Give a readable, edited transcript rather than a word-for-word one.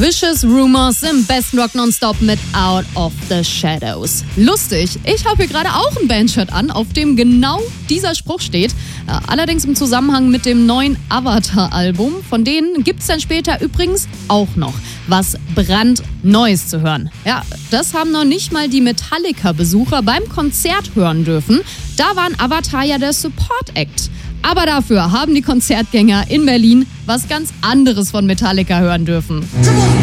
Vicious Rumors im besten Rock Nonstop mit Out of the Shadows. Lustig, ich habe hier gerade auch ein Bandshirt an, auf dem genau dieser Spruch steht. Allerdings im Zusammenhang mit dem neuen Avatar-Album. Von denen gibt es dann später übrigens auch noch was brandneues zu hören. Ja, das haben noch nicht mal die Metallica-Besucher beim Konzert hören dürfen. Da waren Avatar ja der Support-Act. Aber dafür haben die Konzertgänger in Berlin was ganz anderes von Metallica hören dürfen.